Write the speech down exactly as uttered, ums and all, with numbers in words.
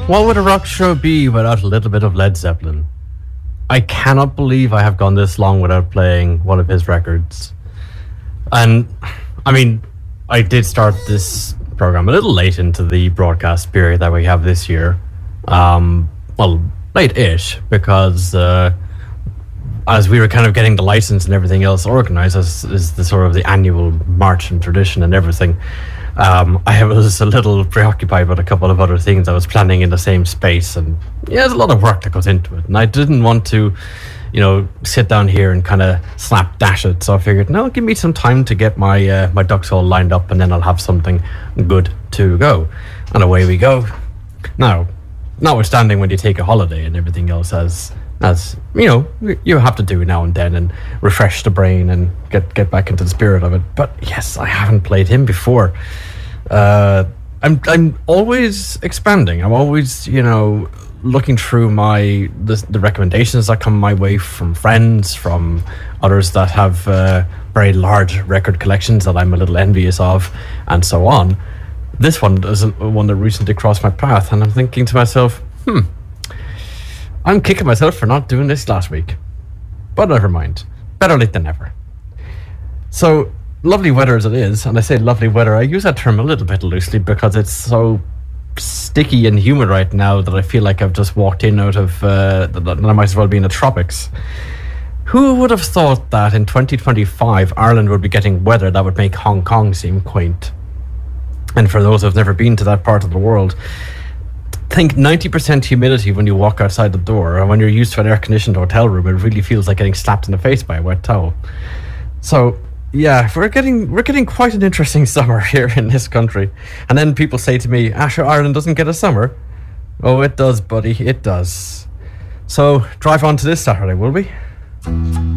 What would a rock show be without a little bit of Led Zeppelin? I cannot believe I have gone this long without playing one of his records. And, I mean, I did start this program a little late into the broadcast period that we have this year. Um, well, late-ish, because uh, as we were kind of getting the license and everything else organized, as is the sort of the annual march and tradition and everything, Um, I was a little preoccupied with a couple of other things I was planning in the same space, and yeah, there's a lot of work that goes into it, and I didn't want to, you know, sit down here and kind of slapdash it. So I figured, no, give me some time to get my uh, my ducks all lined up, and then I'll have something good to go, and away we go. Now, notwithstanding when you take a holiday and everything else, as as you know, you have to do now and then, and refresh the brain and get get back into the spirit of it. But yes, I haven't played him before. Uh, I'm I'm always expanding. I'm always, you know, looking through my the, the recommendations that come my way from friends, from others that have uh, very large record collections that I'm a little envious of, and so on. This one is one that recently crossed my path, and I'm thinking to myself, hmm, I'm kicking myself for not doing this last week. But never mind. Better late than never. So, lovely weather as it is, and I say lovely weather, I use that term a little bit loosely because it's so sticky and humid right now that I feel like I've just walked in out of, uh, that I might as well be in the tropics. Who would have thought that in twenty twenty-five Ireland would be getting weather that would make Hong Kong seem quaint? And for those who've never been to that part of the world, think ninety percent humidity when you walk outside the door, and when you're used to an air-conditioned hotel room, it really feels like getting slapped in the face by a wet towel. So yeah, we're getting we're getting quite an interesting summer here in this country. And then people say to me, Asher, Ireland doesn't get a summer. Oh, it does, buddy, it does. So drive on to this Saturday, will we?